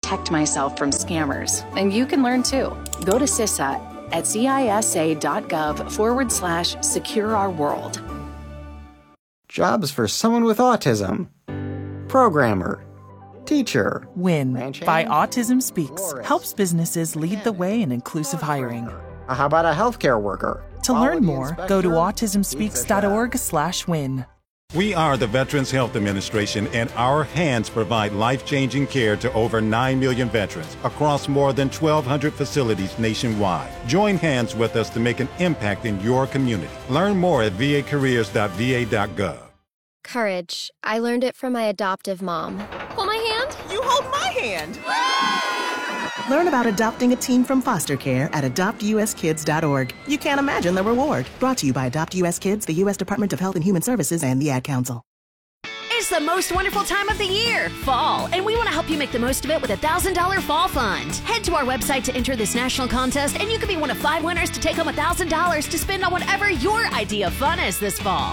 protect myself from scammers, and you can learn too. Go to CISA at cisa.gov/secure our world. Jobs for someone with autism. Programmer. Teacher. WIN by Autism Speaks helps businesses lead the way in inclusive hiring. How about a healthcare worker? To learn more, go to autismspeaks.org/win. We are the Veterans Health Administration, and our hands provide life-changing care to over 9 million veterans across more than 1,200 facilities nationwide. Join hands with us to make an impact in your community. Learn more at vacareers.va.gov. Courage. I learned it from my adoptive mom. Hold my hand. You hold my hand. Learn about adopting a teen from foster care at adoptuskids.org. You can't imagine the reward. Brought to you by Adopt US Kids, the U.S. Department of Health and Human Services, and the Ad Council. It's the most wonderful time of the year, fall, and we want to help you make the most of it with a $1,000 fall fund. Head to our website to enter this national contest, and you could be one of 5 winners to take home $1,000 to spend on whatever your idea of fun is this fall.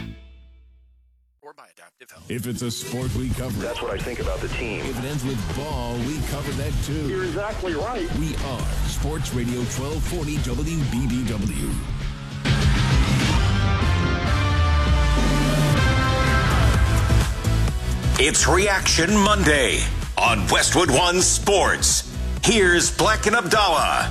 If it's a sport, we cover it. That's what I think about the team. If it ends with ball, we cover that too. You're exactly right. We are Sports Radio 1240 WBBW. It's Reaction Monday on Westwood One Sports. Here's Black and Abdallah.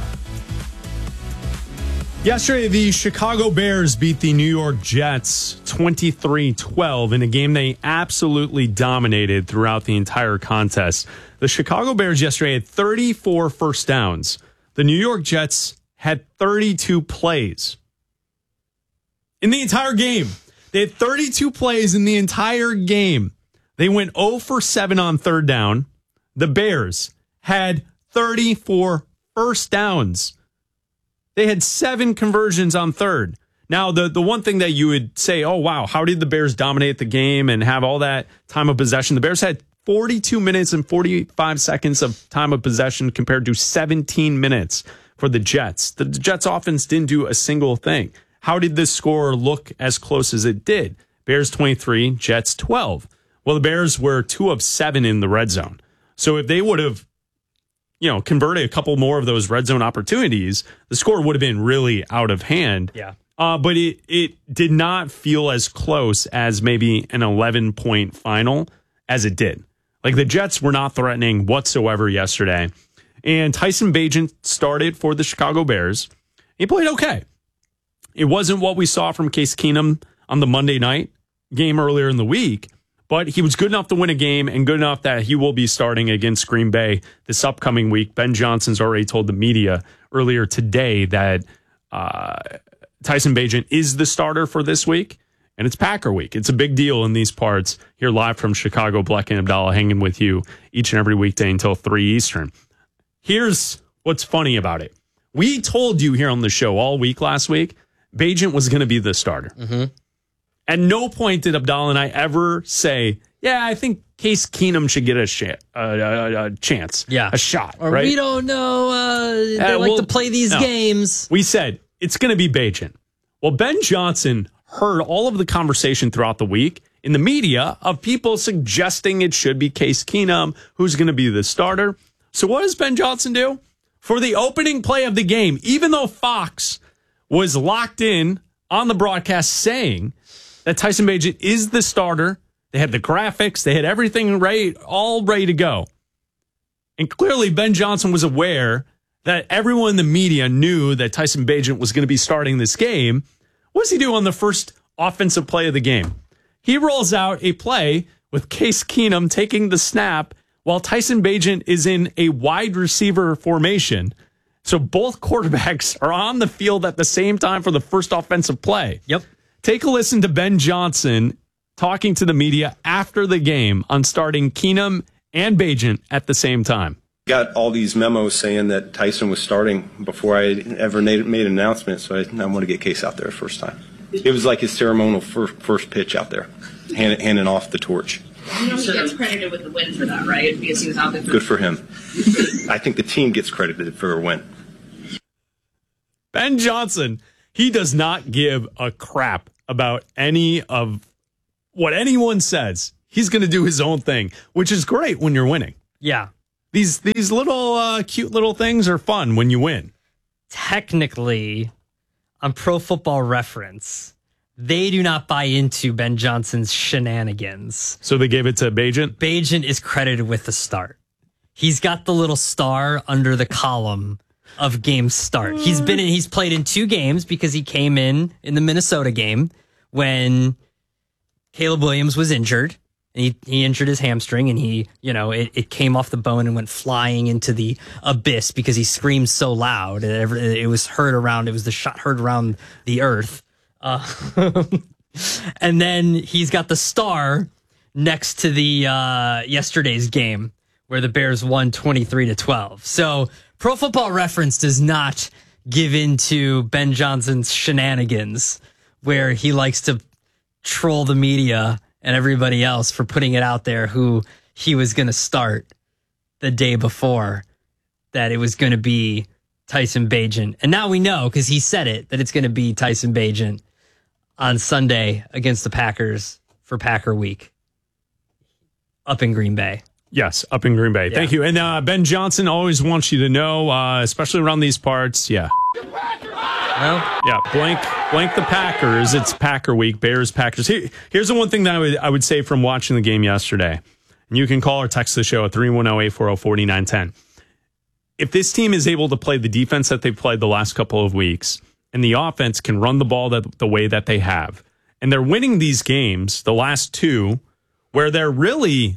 Yesterday, the Chicago Bears beat the New York Jets 23-12 in a game they absolutely dominated throughout the entire contest. The Chicago Bears yesterday had 34 first downs. The New York Jets had 32 plays. In the entire game, they had 32 plays in the entire game. They went 0 for 7 on third down. The Bears had 34 first downs. They had 7 conversions on third. Now, the one thing that you would say, oh, wow, how did the Bears dominate the game and have all that time of possession? The Bears had 42 minutes and 45 seconds of time of possession compared to 17 minutes for the Jets. The Jets offense didn't do a single thing. How did this score look as close as it did? Bears 23, Jets 12. Well, the Bears were 2 of 7 in the red zone. So if they would have converted a couple more of those red zone opportunities, the score would have been really out of hand. Yeah. But it did not feel as close as maybe an 11-point final as it did. Like, the Jets were not threatening whatsoever yesterday. And Tyson Bagent started for the Chicago Bears. He played okay. It wasn't what we saw from Case Keenum on the Monday night game earlier in the week, but he was good enough to win a game and good enough that he will be starting against Green Bay this upcoming week. Ben Johnson's already told the media earlier today that Tyson Bagent is the starter for this week, and it's Packer week. It's a big deal in these parts. Here live from Chicago, Black and Abdallah hanging with you each and every weekday until 3 Eastern. Here's what's funny about it. We told you here on the show all week last week, Bagent was going to be the starter. Mm-hmm. At no point did Abdallah and I ever say, yeah, I think Case Keenum should get a chance, a shot. Or right? we don't know. They like to play these games. We said, it's going to be Bagent. Well, Ben Johnson heard all of the conversation throughout the week in the media of people suggesting it should be Case Keenum, who's going to be the starter. So what does Ben Johnson do? For the opening play of the game, even though Fox was locked in on the broadcast saying that Tyson Bagent is the starter, they had the graphics, they had everything all ready to go. And clearly Ben Johnson was aware that everyone in the media knew that Tyson Bagent was going to be starting this game. What does he do on the first offensive play of the game? He rolls out a play with Case Keenum taking the snap while Tyson Bagent is in a wide receiver formation. So both quarterbacks are on the field at the same time for the first offensive play. Yep. Take a listen to Ben Johnson talking to the media after the game on starting Keenum and Bagent at the same time. Got all these memos saying that Tyson was starting before I ever made an announcement, so I want to get Case out there first time. It was like his ceremonial first pitch out there, handing off the torch. You know he gets credited with the win for that, right? Because he was out there. Good for him. I think the team gets credited for a win. Ben Johnson, he does not give a crap about any of what anyone says. He's going to do his own thing, which is great when you're winning. Yeah. These little cute little things are fun when you win. Technically, on Pro Football Reference, they do not buy into Ben Johnson's shenanigans. So they gave it to Bagent? Bagent is credited with the start. He's got the little star under the column of game start. He's played in 2 games because he came in the Minnesota game when Caleb Williams was injured. And he injured his hamstring, and it came off the bone and went flying into the abyss because he screamed so loud. It was the shot heard around the earth. And then he's got the star next to the yesterday's game where the Bears won 23-12. So Pro Football Reference does not give in to Ben Johnson's shenanigans, where he likes to troll the media and everybody else for putting it out there who he was going to start the day before, that it was going to be Tyson Bagent. And now we know, because he said it, that it's going to be Tyson Bagent on Sunday against the Packers for Packer Week up in Green Bay. Yes, up in Green Bay. Yeah. Thank you. And Ben Johnson always wants you to know, especially around these parts, well, yeah, blank the Packers. It's Packer Week, Bears, Packers. Here's the one thing that I would say from watching the game yesterday. And you can call or text the show at 310-840-4910. If this team is able to play the defense that they've played the last couple of weeks, and the offense can run the ball the way that they have, and they're winning these games, the last 2, where they're really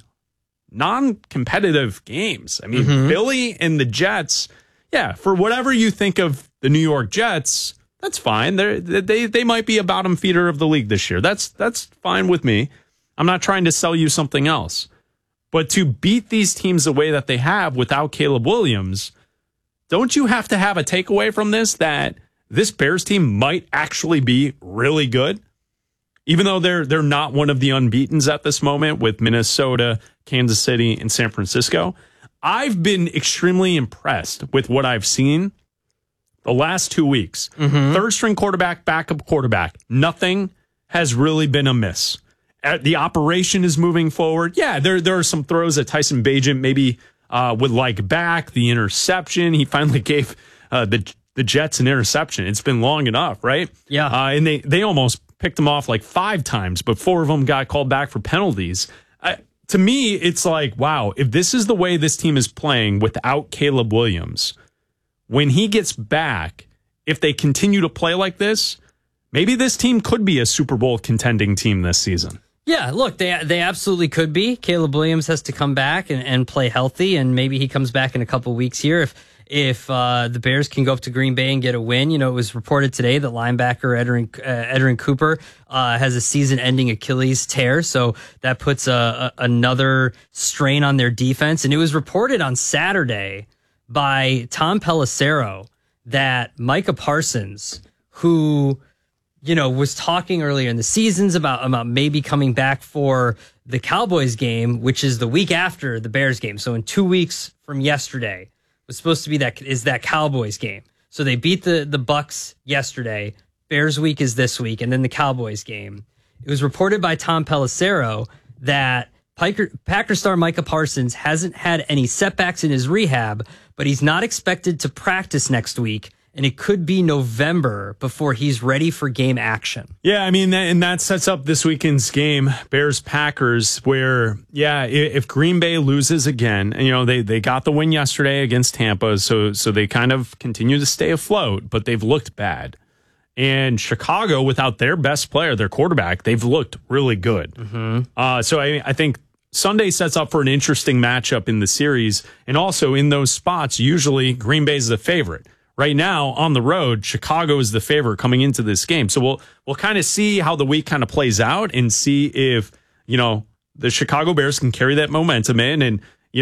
non-competitive games. I mean, Philly and the Jets, for whatever you think of the New York Jets, that's fine. They might be a bottom feeder of the league this year. That's fine with me. I'm not trying to sell you something else. But to beat these teams the way that they have without Caleb Williams, don't you have to have a takeaway from this that this Bears team might actually be really good? Even though they're not one of the unbeatens at this moment with Minnesota, Kansas City, and San Francisco, I've been extremely impressed with what I've seen the last 2 weeks. Third string quarterback, backup quarterback. Nothing has really been amiss. The operation is moving forward. Yeah, there are some throws that Tyson Bagent maybe would like back. The interception, he finally gave the Jets an interception. It's been long enough, right? Yeah. And they almost picked him off like 5 times, but 4 of them got called back for penalties. To me, it's like, wow, if this is the way this team is playing without Caleb Williams, when he gets back, if they continue to play like this, maybe this team could be a Super Bowl contending team this season. Yeah, look, they absolutely could be. Caleb Williams has to come back and play healthy, and maybe he comes back in a couple weeks here if the Bears can go up to Green Bay and get a win. It was reported today that linebacker Edrin Cooper has a season-ending Achilles tear, so that puts another strain on their defense. And it was reported on Saturday by Tom Pelissero that Micah Parsons, who was talking earlier in the seasons about maybe coming back for the Cowboys game, which is the week after the Bears game. So in 2 weeks from yesterday was supposed to be that Cowboys game. So they beat the Bucs yesterday. Bears week is this week, and then the Cowboys game. It was reported by Tom Pelissero that Packer star Micah Parsons hasn't had any setbacks in his rehab, but he's not expected to practice next week, and it could be November before he's ready for game action. Yeah, I mean, and that sets up this weekend's game, Bears-Packers, where, if Green Bay loses again, and, they got the win yesterday against Tampa, so they kind of continue to stay afloat, but they've looked bad. And Chicago, without their best player, their quarterback, they've looked really good. So I think Sunday sets up for an interesting matchup in the series, and also in those spots, usually Green Bay is the favorite. Right now, on the road, Chicago is the favorite coming into this game. So we'll kind of see how the week kind of plays out and see if, the Chicago Bears can carry that momentum in. And,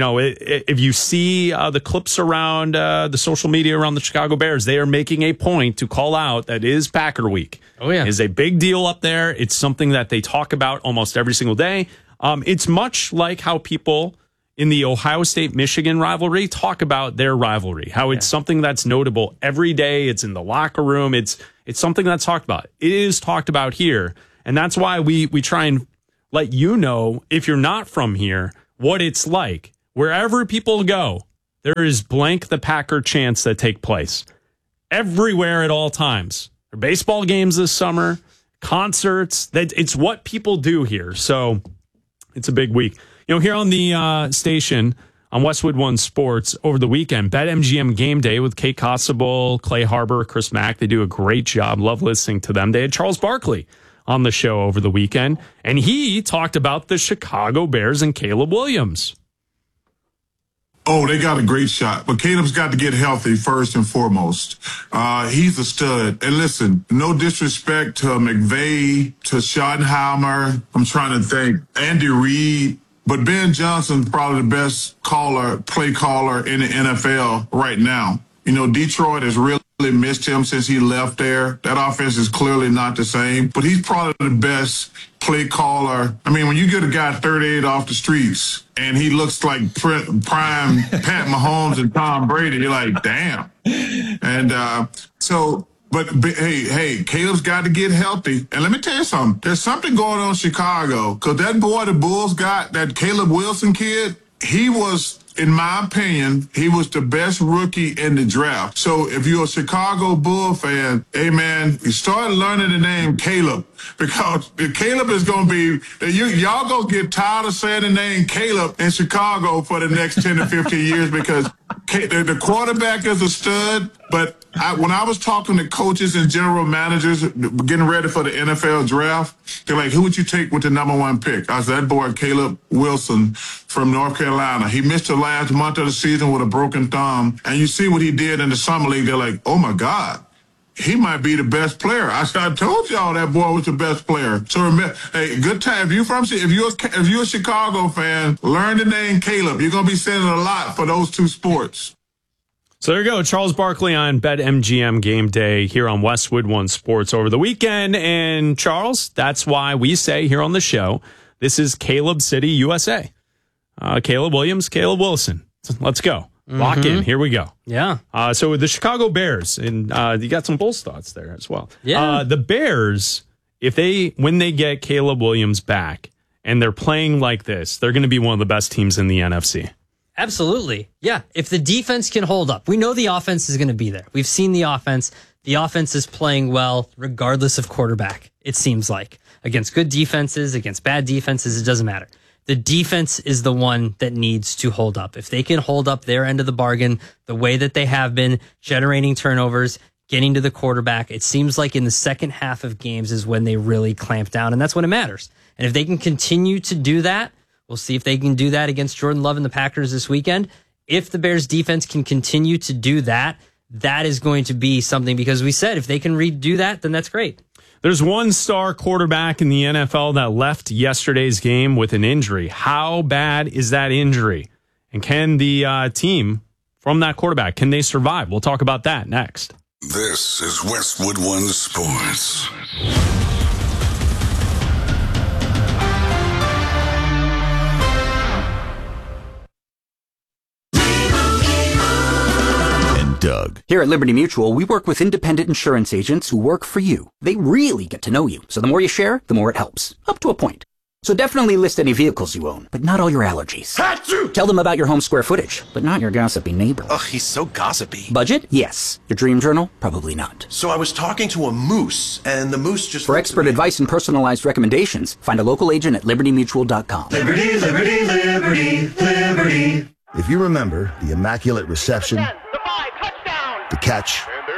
if you see the clips around the social media around the Chicago Bears, they are making a point to call out that is Packer Week. Oh, yeah. It's a big deal up there. It's something that they talk about almost every single day. It's much like how people in the Ohio State-Michigan rivalry talk about their rivalry, how it's something that's notable every day. It's in the locker room. It's something that's talked about. It is talked about here. And that's why we try and let you know, if you're not from here, what it's like wherever people go, there is blank the Packer chants that take place everywhere at all times. There are baseball games this summer, concerts. It's what people do here. So it's a big week. Here on the station on Westwood One Sports over the weekend, BetMGM Game Day with Kate Costable, Clay Harbor, Chris Mack. They do a great job. Love listening to them. They had Charles Barkley on the show over the weekend, and he talked about the Chicago Bears and Caleb Williams. Oh, they got a great shot, but Caleb's got to get healthy first and foremost. He's a stud. And listen, no disrespect to McVay, to Schottenheimer. I'm trying to think, Andy Reid. But Ben Johnson's probably the best play caller in the NFL right now. Detroit has really missed him since he left there. That offense is clearly not the same, but he's probably the best play caller. I mean, when you get a guy 38 off the streets and he looks like prime Pat Mahomes and Tom Brady, you're like, damn. And But hey, Caleb's got to get healthy. And let me tell you something. There's something going on in Chicago because that boy the Bulls got, that Caleb Wilson kid, he was, in my opinion, he was the best rookie in the draft. So if you're a Chicago Bull fan, hey, man, you start learning the name Caleb because Caleb is going to be, y'all going to get tired of saying the name Caleb in Chicago for the next 10 to 15 years because the quarterback is a stud, but when I was talking to coaches and general managers getting ready for the NFL draft, they're like, who would you take with the number 1 pick? I said, that boy, Caleb Wilson from North Carolina. He missed the last month of the season with a broken thumb. And you see what he did in the summer league. They're like, oh, my God, he might be the best player. I told y'all that boy was the best player. So remember, hey, good time. If you're a Chicago fan, learn the name Caleb. You're going to be sending a lot for those two sports. So there you go. Charles Barkley on BetMGM Game Day here on Westwood One Sports over the weekend. And Charles, that's why we say here on the show, this is Caleb City, USA. Caleb Williams, Caleb Wilson. Let's go. Lock in. Here we go. Yeah. So the Chicago Bears, and you got some Bulls thoughts there as well. Yeah. The Bears, when they get Caleb Williams back and they're playing like this, they're going to be one of the best teams in the NFC. Absolutely. Yeah. If the defense can hold up, we know the offense is going to be there. We've seen the offense. The offense is playing well, regardless of quarterback, it seems like. Against good defenses, against bad defenses, it doesn't matter. The defense is the one that needs to hold up. If they can hold up their end of the bargain the way that they have been, generating turnovers, getting to the quarterback, it seems like in the second half of games is when they really clamp down, and that's when it matters. And if they can continue to do that, we'll see if they can do that against Jordan Love and the Packers this weekend. If the Bears defense can continue to do that, that is going to be something, because we said if they can redo that, then that's great. There's one star quarterback in the NFL that left yesterday's game with an injury. How bad is that injury? And can the team from that quarterback, can they survive? We'll talk about that next. This is Westwood One Sports. Doug. Here at Liberty Mutual, we work with independent insurance agents who work for you. They really get to know you, so the more you share, the more it helps. Up to a point. So definitely list any vehicles you own, but not all your allergies. Achoo! Tell them about your home square footage, but not your gossipy neighbor. Ugh, he's so gossipy. Budget? Yes. Your dream journal? Probably not. So I was talking to a moose, and the moose just... For expert advice and personalized recommendations, find a local agent at libertymutual.com. Liberty, liberty, liberty, liberty. If you remember the Immaculate Reception, the catch,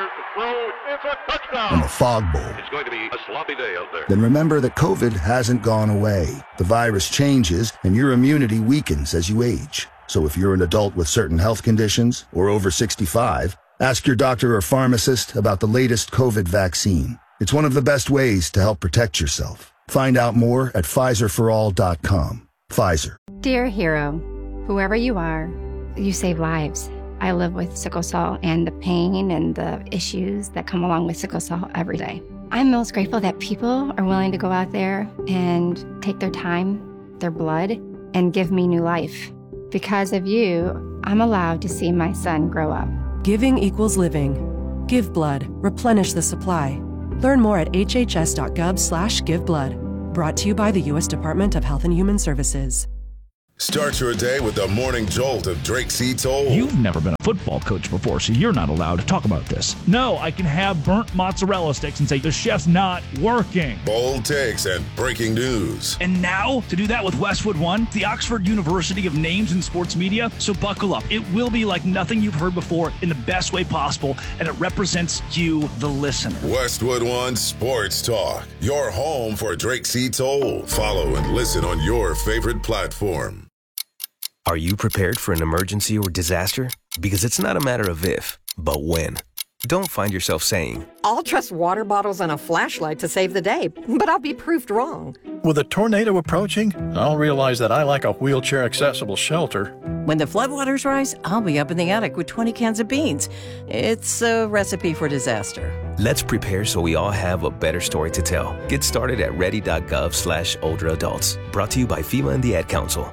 and the fog bowl. It's going to be a sloppy day out there. Then remember that COVID hasn't gone away. The virus changes and your immunity weakens as you age. So if you're an adult with certain health conditions or over 65, ask your doctor or pharmacist about the latest COVID vaccine. It's one of the best ways to help protect yourself. Find out more at PfizerForAll.com. Pfizer. Dear hero, whoever you are, you save lives. I live with sickle cell and the pain and the issues that come along with sickle cell every day. I'm most grateful that people are willing to go out there and take their time, their blood, and give me new life. Because of you, I'm allowed to see my son grow up. Giving equals living. Give blood. Replenish the supply. Learn more at hhs.gov/giveblood. Brought to you by the U.S. Department of Health and Human Services. Start your day with the morning jolt of Drake C. Toll. You've never been a football coach before, so you're not allowed to talk about this. No, I can have burnt mozzarella sticks and say the chef's not working. Bold takes and breaking news. And now, to do that with Westwood One, the Oxford University of Names in Sports Media. So buckle up. It will be like nothing you've heard before in the best way possible, and it represents you, the listener. Westwood One Sports Talk, your home for Drake C. Toll. Follow and listen on your favorite platform. Are you prepared for an emergency or disaster? Because it's not a matter of if, but when. Don't find yourself saying, I'll trust water bottles and a flashlight to save the day, but I'll be proved wrong. With a tornado approaching, I'll realize that I lack a wheelchair-accessible shelter. When the floodwaters rise, I'll be up in the attic with 20 cans of beans. It's a recipe for disaster. Let's prepare so we all have a better story to tell. Get started at ready.gov/older adults. Brought to you by FEMA and the Ad Council.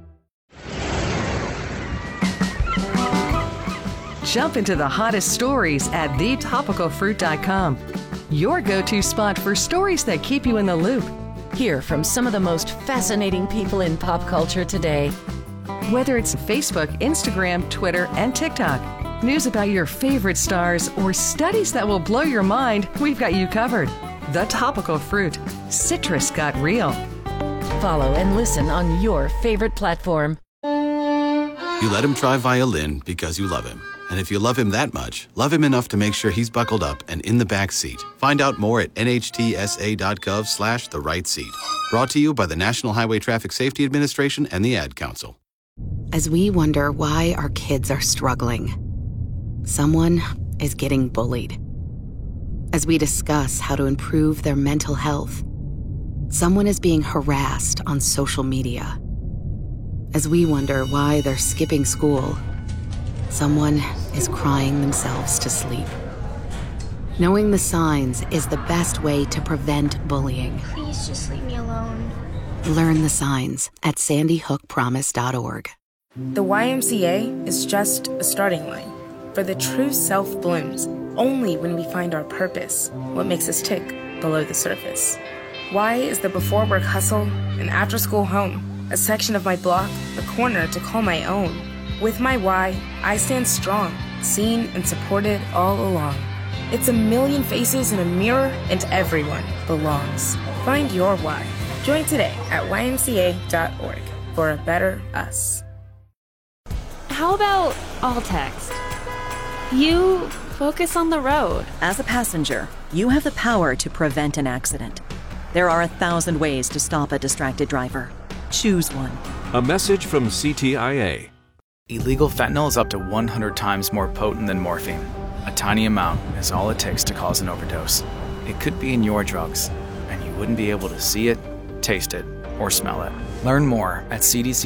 Jump into the hottest stories at thetopicalfruit.com. Your go-to spot for stories that keep you in the loop. Hear from some of the most fascinating people in pop culture today. Whether it's Facebook, Instagram, Twitter, and TikTok, news about your favorite stars, or studies that will blow your mind, we've got you covered. The Topical Fruit. Citrus got real. Follow and listen on your favorite platform. You let him try violin because you love him. And if you love him that much, love him enough to make sure he's buckled up and in the back seat. Find out more at nhtsa.gov/the-right-seat. Brought to you by the National Highway Traffic Safety Administration and the Ad Council. As we wonder why our kids are struggling, someone is getting bullied. As we discuss how to improve their mental health, someone is being harassed on social media. As we wonder why they're skipping school, someone is crying themselves to sleep. Knowing the signs is the best way to prevent bullying. Please just leave me alone. Learn the signs at sandyhookpromise.org. The YMCA is just a starting line, for the true self blooms only when we find our purpose, what makes us tick below the surface. Y is the before work hustle, an after school home, a section of my block, a corner to call my own. With my Y, I stand strong, seen and supported all along. It's a million faces in a mirror, and everyone belongs. Find your Y. Join today at ymca.org for a better us. How about all text? You focus on the road. As a passenger, you have the power to prevent an accident. There are 1,000 ways to stop a distracted driver. Choose one. A message from CTIA. Illegal fentanyl is up to 100 times more potent than morphine. A tiny amount is all it takes to cause an overdose. It could be in your drugs, and you wouldn't be able to see it, taste it, or smell it. Learn more at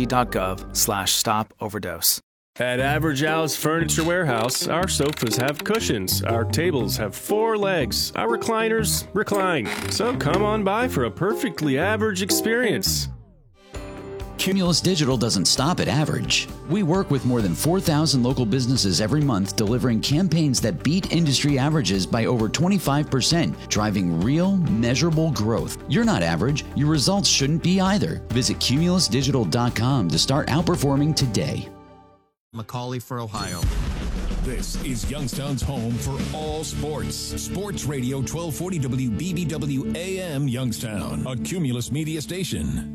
cdc.gov/stop-overdose. At Average Al's Furniture Warehouse, our sofas have cushions, our tables have 4 legs, our recliners recline. So come on by for a perfectly average experience. Cumulus Digital doesn't stop at average. We work with more than 4,000 local businesses every month, delivering campaigns that beat industry averages by over 25%, driving real, measurable growth. You're not average. Your results shouldn't be either. Visit cumulusdigital.com to start outperforming today. Macaulay for Ohio. This is Youngstown's home for all sports. Sports Radio 1240 WBBW AM Youngstown, a Cumulus media station.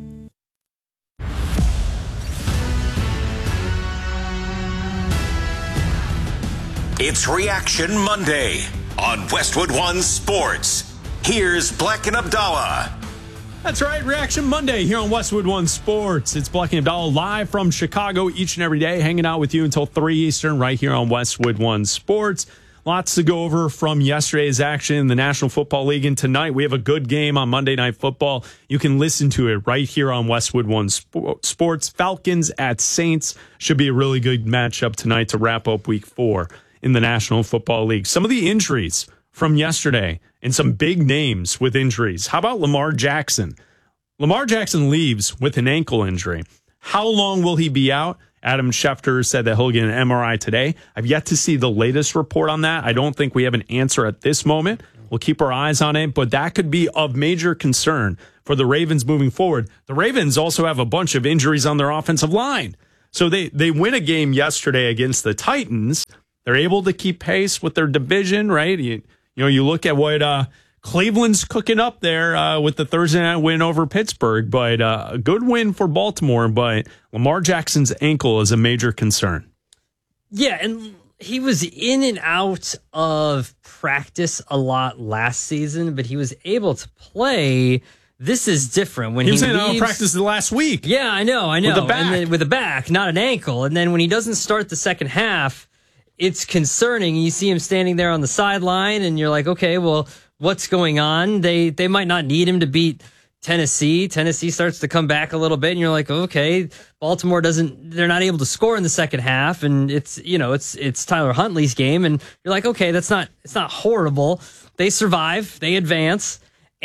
It's Reaction Monday on Westwood One Sports. Here's Black and Abdallah. That's right, Reaction Monday here on Westwood One Sports. It's Black and Abdallah live from Chicago each and every day, hanging out with you until 3 Eastern right here on Westwood One Sports. Lots to go over from yesterday's action in the National Football League. And tonight we have a good game on Monday Night Football. You can listen to it right here on Westwood One Sports. Falcons at Saints should be a really good matchup tonight to wrap up Week 4 in the National Football League. Some of the injuries from yesterday and some big names with injuries. How about Lamar Jackson? Lamar Jackson leaves with an ankle injury. How long will he be out? Adam Schefter said that he'll get an MRI today. I've yet to see the latest report on that. I don't think we have an answer at this moment. We'll keep our eyes on it, but that could be of major concern for the Ravens moving forward. The Ravens also have a bunch of injuries on their offensive line. So they win a game yesterday against the Titans. They're able to keep pace with their division, right? You look at what Cleveland's cooking up there with the Thursday night win over Pittsburgh, but a good win for Baltimore. But Lamar Jackson's ankle is a major concern. Yeah, and he was in and out of practice a lot last season, but he was able to play. This is different. When he was in and out of practice the last week. Yeah, I know. With the back. And then with the back, not an ankle. And then when he doesn't start the second half, it's concerning. You see him standing there on the sideline, and you're like, okay, well, what's going on? They might not need him to beat Tennessee. Tennessee starts to come back a little bit, and you're like, okay, Baltimore they're not able to score in the second half, and it's Tyler Huntley's game, and you're like, okay, it's not horrible. They survive, they advance,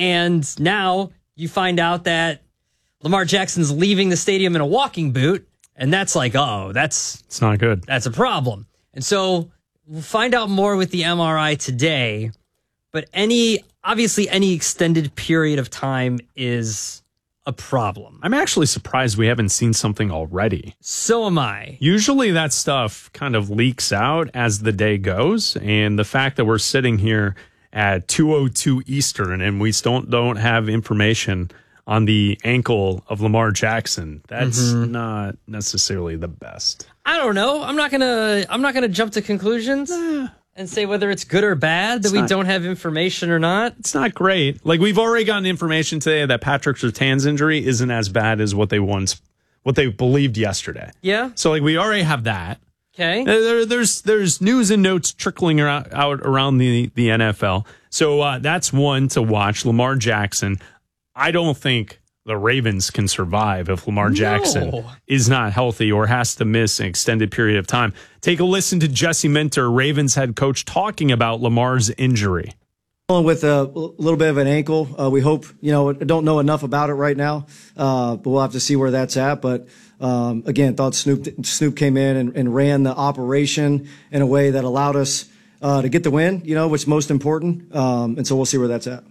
and now you find out that Lamar Jackson's leaving the stadium in a walking boot, and that's like, it's not good. That's a problem. And so we'll find out more with the MRI today, but obviously any extended period of time is a problem. I'm actually surprised we haven't seen something already. So am I. Usually that stuff kind of leaks out as the day goes, and the fact that we're sitting here at 2:02 Eastern and we don't have information on the ankle of Lamar Jackson, that's not necessarily the best. I don't know. I'm not gonna jump to conclusions and say whether it's good or bad that we don't have information or not. It's not great. Like, we've already gotten information today that Patrick Surtain's injury isn't as bad as what they believed yesterday. Yeah. So we already have that. Okay. There's news and notes trickling out around the NFL. So that's one to watch. Lamar Jackson. I don't think the Ravens can survive if Lamar Jackson is not healthy or has to miss an extended period of time. Take a listen to Jesse Minter, Ravens head coach, talking about Lamar's injury. With a little bit of an ankle. We hope, don't know enough about it right now, but we'll have to see where that's at. But again, thought Snoop came in and ran the operation in a way that allowed us to get the win, which is most important. And so we'll see where that's at.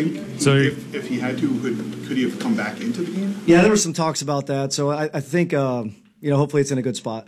So if he had to, could he have come back into the game? Yeah, there were some talks about that. So I think, hopefully it's in a good spot.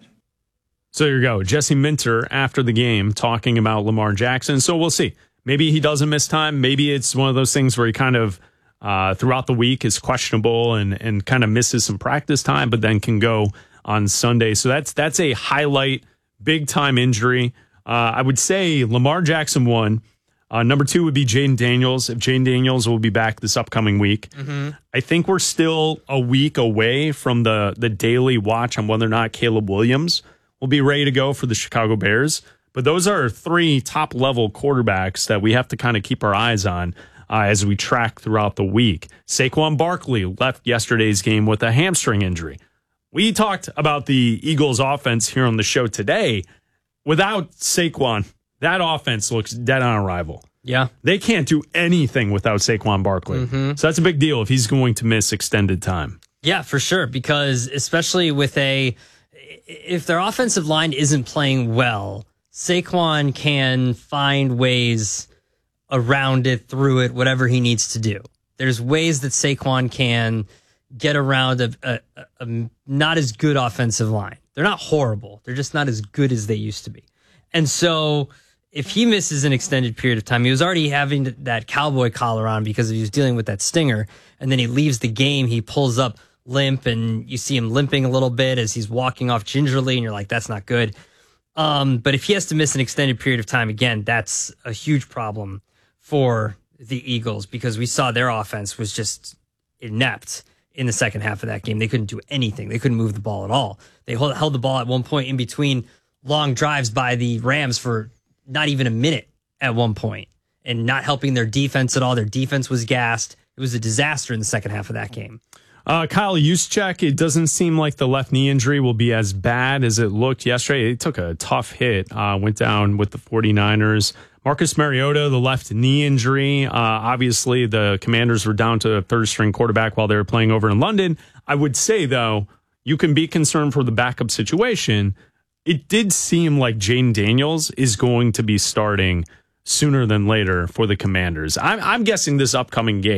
So here you go. Jesse Minter after the game talking about Lamar Jackson. So we'll see. Maybe he doesn't miss time. Maybe it's one of those things where he kind of throughout the week is questionable and kind of misses some practice time, but then can go on Sunday. So that's a highlight, big time injury. I would say Lamar Jackson won. Number 2 would be Jaden Daniels. If Jaden Daniels will be back this upcoming week. I think we're still a week away from the daily watch on whether or not Caleb Williams will be ready to go for the Chicago Bears. But those are 3 top-level quarterbacks that we have to kind of keep our eyes on as we track throughout the week. Saquon Barkley left yesterday's game with a hamstring injury. We talked about the Eagles' offense here on the show today. Without Saquon, that offense looks dead on arrival. Yeah. They can't do anything without Saquon Barkley. So that's a big deal if he's going to miss extended time. Yeah, for sure. Because especially if their offensive line isn't playing well, Saquon can find ways around it, through it, whatever he needs to do. There's ways that Saquon can get around a not as good offensive line. They're not horrible. They're just not as good as they used to be. And so if he misses an extended period of time, he was already having that cowboy collar on because he was dealing with that stinger, and then he leaves the game, he pulls up limp, and you see him limping a little bit as he's walking off gingerly, and you're like, that's not good. But if he has to miss an extended period of time, again, that's a huge problem for the Eagles because we saw their offense was just inept in the second half of that game. They couldn't do anything. They couldn't move the ball at all. They held the ball at one point in between long drives by the Rams for not even a minute at one point and not helping their defense at all. Their defense was gassed. It was a disaster in the second half of that game. Kyle Juszczyk, it doesn't seem like the left knee injury will be as bad as it looked yesterday. It took a tough hit, went down with the 49ers. Marcus Mariota, the left knee injury. Obviously, the Commanders were down to a third-string quarterback while they were playing over in London. I would say, though, you can be concerned for the backup situation. It did seem like Jaden Daniels is going to be starting sooner than later for the Commanders. I'm guessing this upcoming game,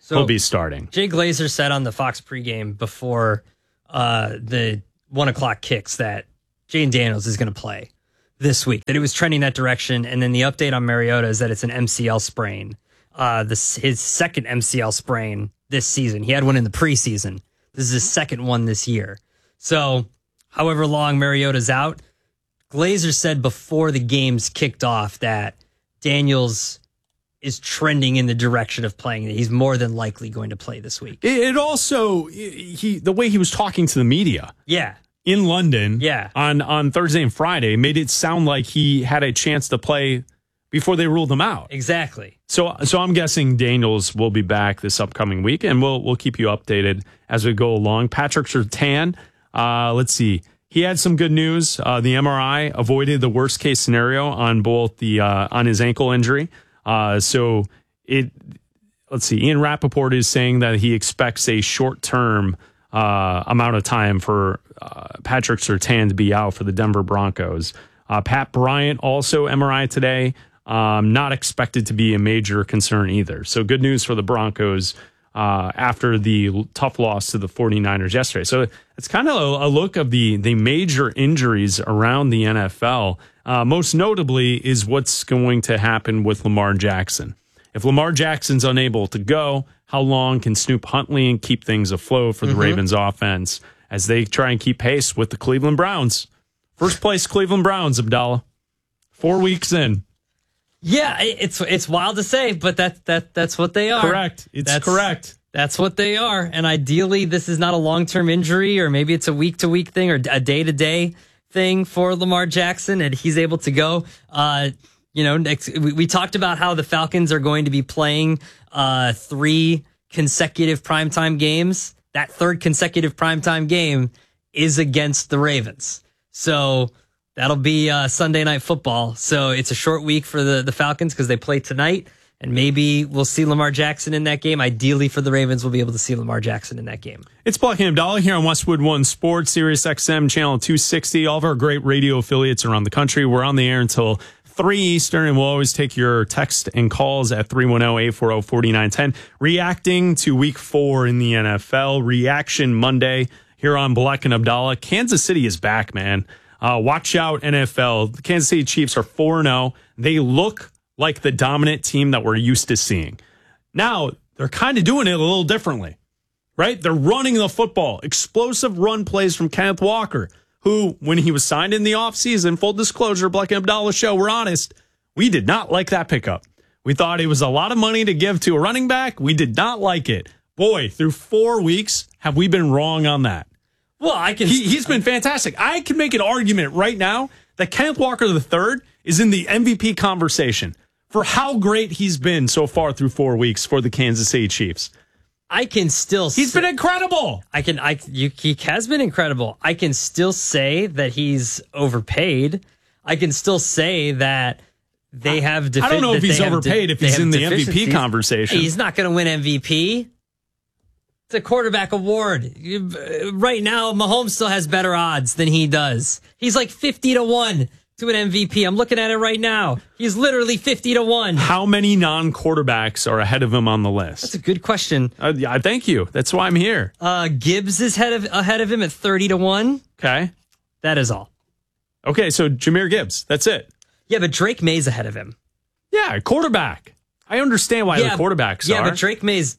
he'll be starting. Jay Glazer said on the Fox pregame before the 1 o'clock kicks that Jayden Daniels is going to play this week, that it was trending that direction. And then the update on Mariota is that it's an MCL sprain, his second MCL sprain this season. He had one in the preseason. This is his second one this year. So however long Mariota's out, Glazer said before the games kicked off that Daniels is trending in the direction of playing. He's more than likely going to play this week. It also, the way he was talking to the media. Yeah. In London, yeah, on Thursday and Friday, made it sound like he had a chance to play before they ruled him out. Exactly. So I'm guessing Daniels will be back this upcoming week, and we'll keep you updated as we go along. Patrick Surtain, let's see, he had some good news. The MRI avoided the worst case scenario on both on his ankle injury. Let's see, Ian Rappaport is saying that he expects a short term amount of time for Patrick Surtain to be out for the Denver Broncos. Pat Bryant also MRI today. Not expected to be a major concern either. So good news for the Broncos after the tough loss to the 49ers yesterday. So it's kind of a look of the major injuries around the NFL. Most notably is what's going to happen with Lamar Jackson. If Lamar Jackson's unable to go, how long can Snoop Huntley and keep things afloat for the Ravens offense as they try and keep pace with the Cleveland Browns? First place Cleveland Browns, Abdallah. 4 weeks in. Yeah, it's wild to say, but that's what they are. Correct. That's correct. That's what they are. And ideally, this is not a long-term injury, or maybe it's a week-to-week thing or a day-to-day thing for Lamar Jackson, and he's able to go. We talked about how the Falcons are going to be playing 3 consecutive primetime games. That third consecutive primetime game is against the Ravens. So that'll be Sunday Night Football. So it's a short week for the Falcons because they play tonight, and maybe we'll see Lamar Jackson in that game. Ideally for the Ravens, we'll be able to see Lamar Jackson in that game. It's Black and Abdallah here on Westwood One Sports, Sirius XM, channel 260. All of our great radio affiliates around the country. We're on the air until 3 Eastern, and we'll always take your text and calls at 310-840-4910. Reacting to Week 4 in the NFL. Reaction Monday here on Black and Abdallah. Kansas City is back, man. Watch out, NFL. The Kansas City Chiefs are 4-0. They look like the dominant team that we're used to seeing. Now, they're kind of doing it a little differently, right? They're running the football. Explosive run plays from Kenneth Walker, who, when he was signed in the offseason, full disclosure, Black and Abdallah show, we're honest, we did not like that pickup. We thought it was a lot of money to give to a running back. We did not like it. Boy, through 4 weeks, have we been wrong on that? Well, He's been fantastic. I can make an argument right now that Kenneth Walker III is in the MVP conversation for how great he's been so far through 4 weeks for the Kansas City Chiefs. I can still He's been incredible. He has been incredible. I can still say that he's overpaid. I can still say that they have I don't know if he's overpaid if he's in the MVP conversation. He's not going to win MVP. It's a quarterback award. Right now, Mahomes still has better odds than he does. He's like 50-1 to an MVP. I'm looking at it right now. He's literally 50-1. How many non-quarterbacks are ahead of him on the list? That's a good question. Yeah, thank you. That's why I'm here. Gibbs is ahead of him at 30-1. Okay. That is all. Okay, so Jahmyr Gibbs. That's it. Yeah, but Drake May's ahead of him. Yeah, quarterback. I understand why the quarterbacks are. Yeah, but Drake May's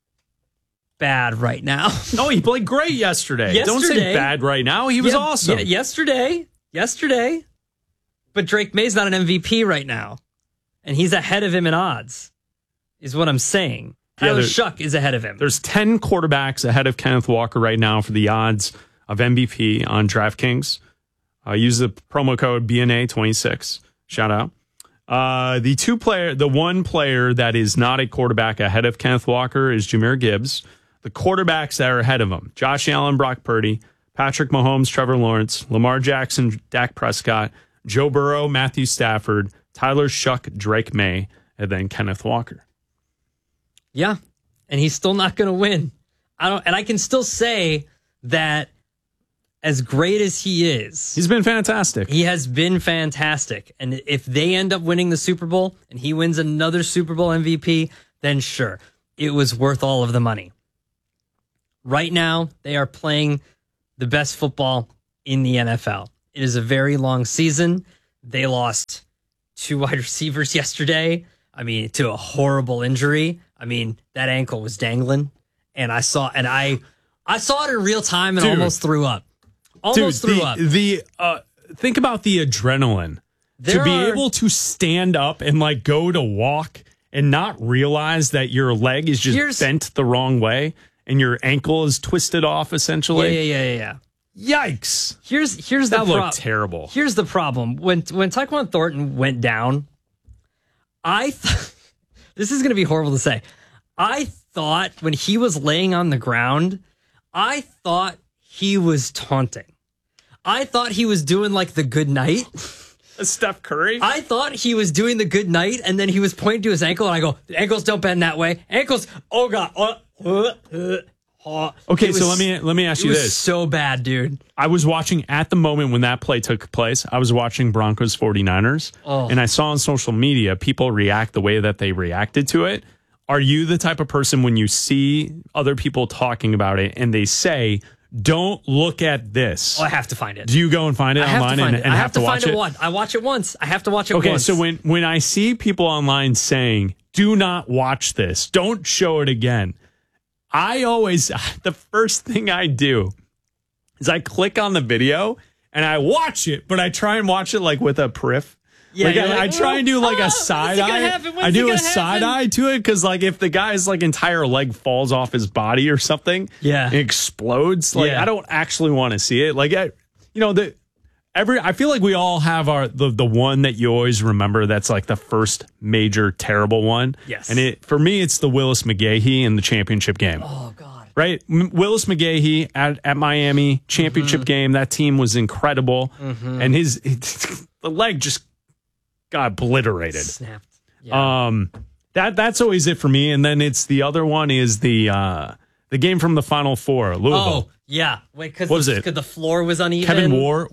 bad right now. No, he played great yesterday. Don't say bad right now. He was awesome. Yeah, yesterday. But Drake May's not an MVP right now. And he's ahead of him in odds, is what I'm saying. Tyler Shuck is ahead of him. There's 10 quarterbacks ahead of Kenneth Walker right now for the odds of MVP on DraftKings. Use the promo code BNA26. Shout out. The one player that is not a quarterback ahead of Kenneth Walker is Jahmyr Gibbs. The quarterbacks that are ahead of him: Josh Allen, Brock Purdy, Patrick Mahomes, Trevor Lawrence, Lamar Jackson, Dak Prescott, Joe Burrow, Matthew Stafford, Tyler Shuck, Drake May, and then Kenneth Walker. Yeah, and he's still not going to win. I can still say that as great as he is, he's been fantastic. He has been fantastic. And if they end up winning the Super Bowl and he wins another Super Bowl MVP, then sure. it was worth all of the money. Right now, they are playing the best football in the NFL. It is a very long season. They lost 2 wide receivers yesterday. I mean, to a horrible injury. I mean, that ankle was dangling, and I saw it in real time and almost threw up. Threw up. Think about the adrenaline to be able to stand up and like go to walk and not realize that your leg is just bent the wrong way and your ankle is twisted off essentially. Yeah. Yikes. Here's that looked terrible. Here's the problem. When Tyquan Thornton went down, this is going to be horrible to say. I thought when he was laying on the ground, I thought he was taunting. I thought he was doing like the good night. Steph Curry? I thought he was doing the good night, and then he was pointing to his ankle, and I go, ankles don't bend that way. Ankles, oh God. Okay, so let me ask you this. It was so bad, dude. I was watching at the moment when that play took place. I was watching Broncos 49ers, and I saw on social media people react the way that they reacted to it. Are you the type of person when you see other people talking about it and they say, don't look at this? Oh, I have to find it. Do you go and find it online and have to watch it? I watch it once. I have to watch it once. Okay, so when I see people online saying, do not watch this, don't show it again, the first thing I do is I click on the video and I watch it, but I try and watch it like with a periph. Yeah, I try and do like a side eye. I do a side eye to it because like if the guy's like entire leg falls off his body or something, it explodes. Like I don't actually want to see it. Like I feel like we all have the one that you always remember. That's like the first major terrible one. Yes, and for me it's the Willis McGahee in the championship game. Oh God. Right, Willis McGahee at Miami championship game. That team was incredible, and the leg just got obliterated. Snapped. Yeah. That's always it for me. And then it's the other one is the game from the Final Four, Louisville. Oh, yeah. Wait, because the floor was uneven. Kevin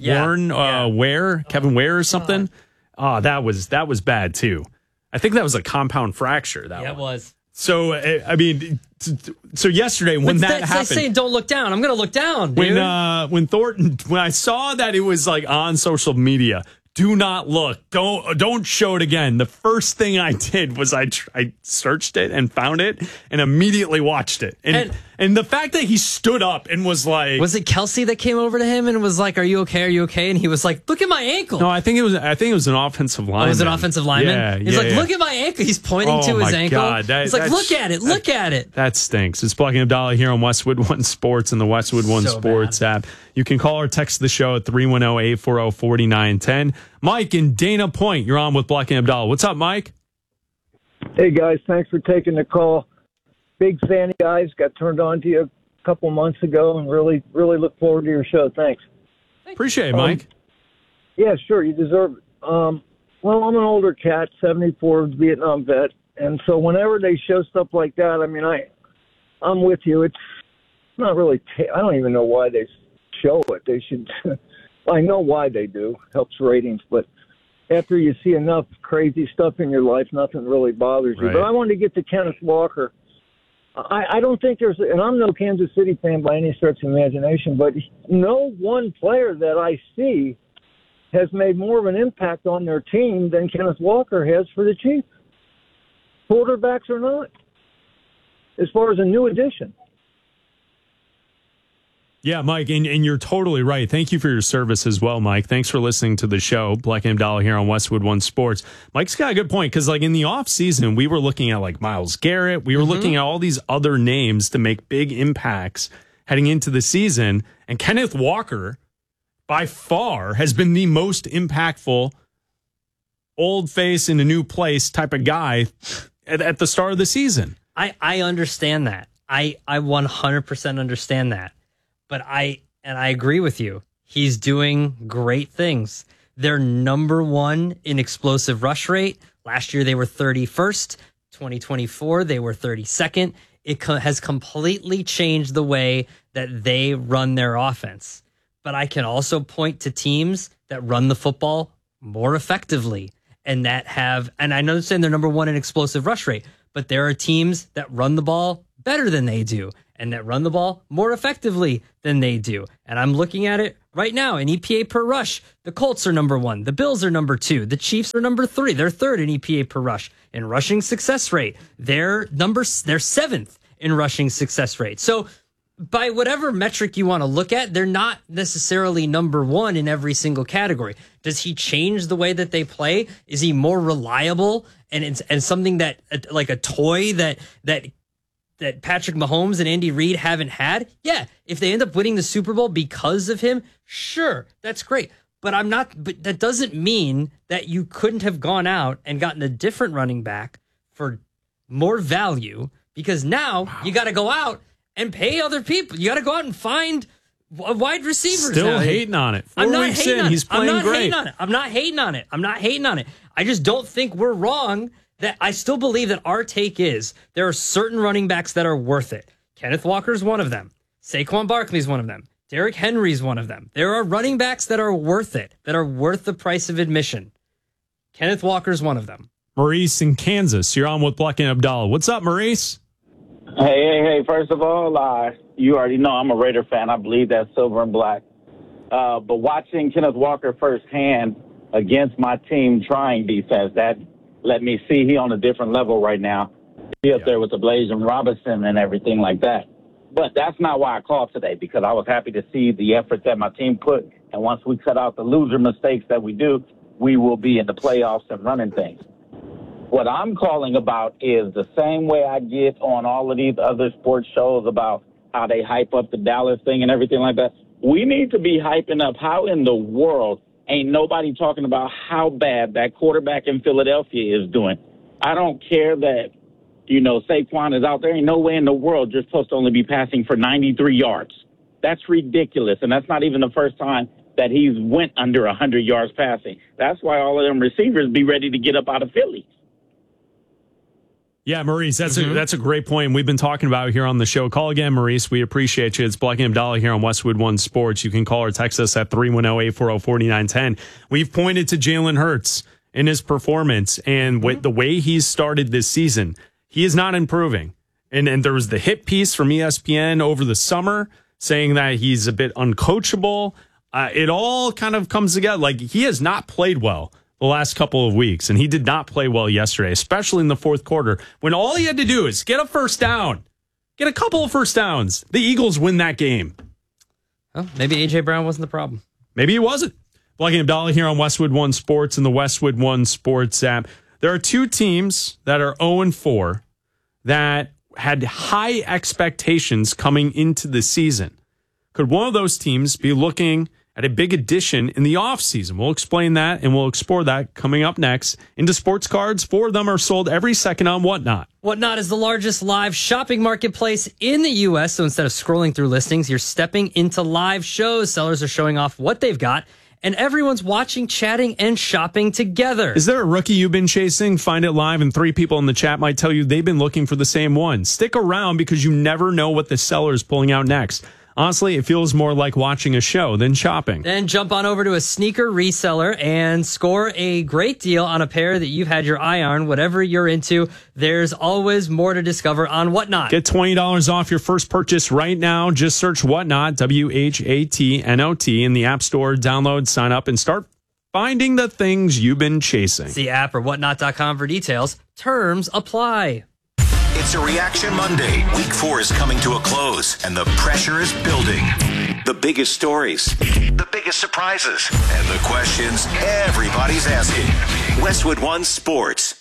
Kevin Ware or something. Oh, that was bad too. I think that was a compound fracture. It was. So I mean, so yesterday when that happened, saying don't look down. I'm going to look down. Dude. When I saw that it was like on social media. Do not look. Don't show it again. The first thing I did was I searched it and found it and immediately watched it. And the fact that he stood up and was like, was it Kelsey that came over to him and was like, "Are you okay? Are you okay?" And he was like, "Look at my ankle." No, I think it was an offensive lineman. Oh, was it an offensive lineman? Yeah, he's like, "Look at my ankle." He's pointing to his ankle. God, he's like, "Look at it. Look at it." That stinks. It's Black and Abdallah here on Westwood One Sports and the Westwood One Sports app. You can call or text the show at 310-840-4910. Mike in Dana Point, you're on with Black and Abdallah. What's up, Mike? Hey, guys. Thanks for taking the call. Big fan of you guys. Got turned on to you a couple months ago and really, really look forward to your show. Thanks. Appreciate it, Mike. Yeah, sure. You deserve it. Well, I'm an older cat, 74, Vietnam vet. And so whenever they show stuff like that, I mean, I'm with you. It's not really, I don't even know why they show it. They should, I know why they do, helps ratings, but after you see enough crazy stuff in your life, nothing really bothers you. Right. But I wanted to get to Kenneth Walker. I don't think there's, and I'm no Kansas City fan by any stretch of imagination, but no one player that I see has made more of an impact on their team than Kenneth Walker has for the Chiefs. Quarterbacks or not, as far as a new addition. Yeah, Mike, and you're totally right. Thank you for your service as well, Mike. Thanks for listening to the show. Black and Abdallah here on Westwood One Sports. Mike's got a good point because, like, in the offseason, we were looking at, like, Myles Garrett. We were looking at all these other names to make big impacts heading into the season. And Kenneth Walker, by far, has been the most impactful old face in a new place type of guy at the start of the season. I understand that. I 100% understand that. But I agree with you. He's doing great things. They're number one in explosive rush rate. Last year, they were 31st. 2024, they were 32nd. It has completely changed the way that they run their offense. But I can also point to teams that run the football more effectively and that have, and I know they're saying they're number one in explosive rush rate, but there are teams that run the ball better than they do and that run the ball more effectively than they do. And I'm looking at it right now in EPA per rush. The Colts are number 1. The Bills are number 2. The Chiefs are number 3. They're 3rd in EPA per rush. In rushing success rate, they're 7th in rushing success rate. So by whatever metric you want to look at, they're not necessarily number 1 in every single category. Does he change the way that they play? Is he more reliable and something that like a toy that Patrick Mahomes and Andy Reid haven't had? Yeah. If they end up winning the Super Bowl because of him, sure, that's great. But that doesn't mean that you couldn't have gone out and gotten a different running back for more value, because now you got to go out and pay other people. You got to go out and find wide receivers. Still now. hating on it. I'm not weeks hating in, on he's it. I'm playing not great. hating on it. I just don't think we're wrong. That I still believe that our take is there are certain running backs that are worth it. Kenneth Walker's one of them. Saquon Barkley's one of them. Derrick Henry's one of them. There are running backs that are worth it, that are worth the price of admission. Kenneth Walker's one of them. Maurice in Kansas, you're on with Black and Abdallah. What's up, Maurice? Hey. First of all, you already know I'm a Raider fan. I believe that's silver and black. But watching Kenneth Walker firsthand against my team trying defense, that let me see he on a different level right now. He up there with the Blaze and Robinson and everything like that. But that's not why I called today, because I was happy to see the effort that my team put. And once we cut out the loser mistakes that we do, we will be in the playoffs and running things. What I'm calling about is the same way I get on all of these other sports shows about how they hype up the Dallas thing and everything like that. We need to be hyping up how in the world ain't nobody talking about how bad that quarterback in Philadelphia is doing. I don't care that, Saquon is out there. Ain't no way in the world you're supposed to only be passing for 93 yards. That's ridiculous, and that's not even the first time that he's went under 100 yards passing. That's why all of them receivers be ready to get up out of Philly. Yeah, Maurice, that's a great point. We've been talking about it here on the show. Call again, Maurice. We appreciate you. It's Black and Abdallah here on Westwood One Sports. You can call or text us at 310-840-4910. We've pointed to Jalen Hurts in his performance, and with the way he's started this season, he is not improving. And there was the hit piece from ESPN over the summer saying that he's a bit uncoachable. It all kind of comes together. Like, he has not played well the last couple of weeks, and he did not play well yesterday, especially in the fourth quarter, when all he had to do is get a first down, get a couple of first downs. The Eagles win that game. Well, maybe A.J. Brown wasn't the problem. Maybe he wasn't. Black and Abdallah here on Westwood One Sports and the Westwood One Sports app. There are two teams that are 0-4 that had high expectations coming into the season. Could one of those teams be looking at a big addition in the offseason? We'll explain that, and we'll explore that coming up next. Into sports cards, 4 of them are sold every second on Whatnot. Whatnot is the largest live shopping marketplace in the U.S., so instead of scrolling through listings, you're stepping into live shows. Sellers are showing off what they've got, and everyone's watching, chatting, and shopping together. Is there a rookie you've been chasing? Find it live, and 3 people in the chat might tell you they've been looking for the same one. Stick around, because you never know what the seller is pulling out next. Honestly, it feels more like watching a show than shopping. Then jump on over to a sneaker reseller and score a great deal on a pair that you've had your eye on. Whatever you're into, there's always more to discover on Whatnot. Get $20 off your first purchase right now. Just search Whatnot, WHATNOT, in the App Store. Download, sign up, and start finding the things you've been chasing. See app or whatnot.com for details. Terms apply. It's a Reaction Monday. Week 4 is coming to a close, and the pressure is building. The biggest stories, the biggest surprises, and the questions everybody's asking. Westwood One Sports.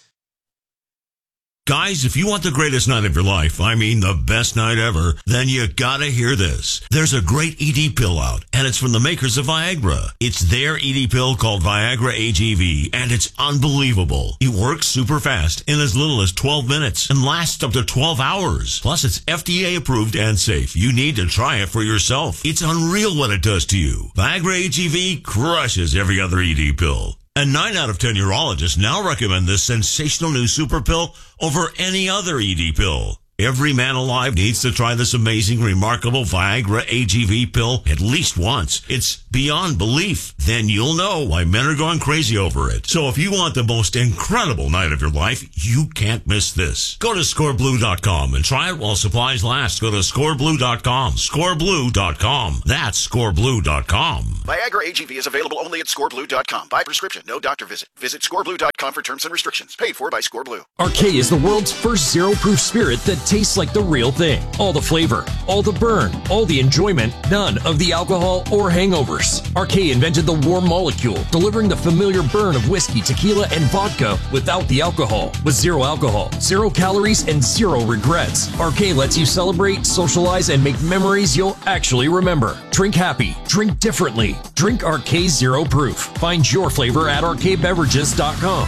Guys, if you want the greatest night of your life, I mean the best night ever, then you gotta hear this. There's a great ED pill out, and it's from the makers of Viagra. It's their ED pill called Viagra AGV, and it's unbelievable. It works super fast in as little as 12 minutes and lasts up to 12 hours. Plus, it's FDA approved and safe. You need to try it for yourself. It's unreal what it does to you. Viagra AGV crushes every other ED pill. And 9 out of 10 urologists now recommend this sensational new super pill over any other ED pill. Every man alive needs to try this amazing, remarkable Viagra AGV pill at least once. It's beyond belief. Then you'll know why men are going crazy over it. So if you want the most incredible night of your life, you can't miss this. Go to scoreblue.com and try it while supplies last. Go to scoreblue.com. Scoreblue.com. That's scoreblue.com. Viagra AGV is available only at scoreblue.com. By prescription, no doctor visit. Visit scoreblue.com for terms and restrictions. Paid for by Scoreblue. Arcade is the world's first zero-proof spirit that tastes like the real thing. All the flavor, all the burn, all the enjoyment, none of the alcohol or hangovers. Arcade invented the warm molecule, delivering the familiar burn of whiskey, tequila, and vodka without the alcohol. With zero alcohol, 0 calories, and 0 regrets. Arcade lets you celebrate, socialize, and make memories you'll actually remember. Drink happy. Drink differently. Drink Arcade Zero Proof. Find your flavor at arcadebeverages.com.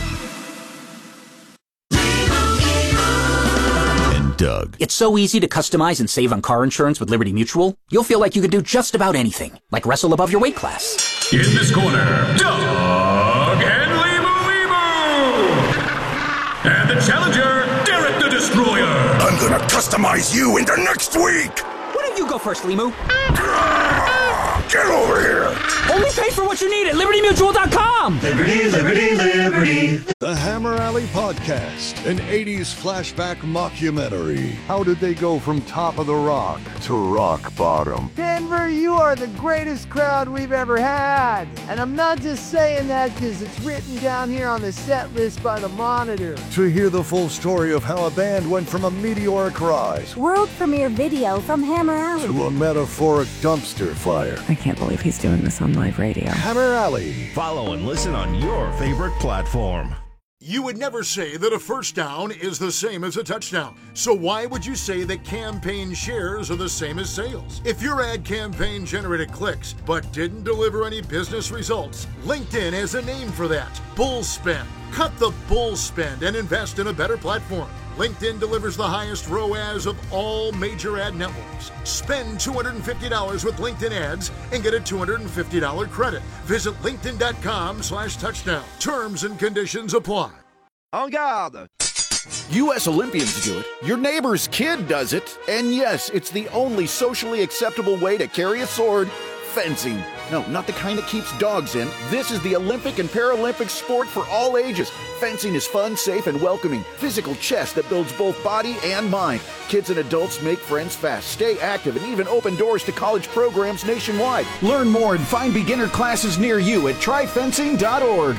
Doug. It's so easy to customize and save on car insurance with Liberty Mutual. You'll feel like you could do just about anything, like wrestle above your weight class. In this corner, Doug and Limu. And the challenger, Derek the Destroyer. I'm gonna customize you into next week. Why don't you go first, Limu? Get over here. Only pay for what you need at LibertyMutual.com. Liberty, liberty, liberty. The Hammer Alley Podcast, an 80s flashback mockumentary. How did they go from top of the rock to rock bottom? Denver, you are the greatest crowd we've ever had. And I'm not just saying that because it's written down here on the set list by the Monitor. To hear the full story of how a band went from a meteoric rise, world premiere video from Hammer Alley, to a metaphoric dumpster fire. I can't believe he's doing this on live radio. Hammer Alley. Follow and listen on your favorite platform. You would never say that a first down is the same as a touchdown. So why would you say that campaign shares are the same as sales? If your ad campaign generated clicks but didn't deliver any business results, LinkedIn has a name for that. Bull spend. Cut the bull spend and invest in a better platform. LinkedIn delivers the highest ROAS of all major ad networks. Spend $250 with LinkedIn ads and get a $250 credit. Visit linkedin.com/touchdown. Terms and conditions apply. En garde! U.S. Olympians do it. Your neighbor's kid does it. And yes, it's the only socially acceptable way to carry a sword. Fencing. No, not the kind that keeps dogs in. This is the Olympic and Paralympic sport for all ages. Fencing is fun, safe, and welcoming. Physical chess that builds both body and mind. Kids and adults make friends fast, stay active, and even open doors to college programs nationwide. Learn more and find beginner classes near you at tryfencing.org.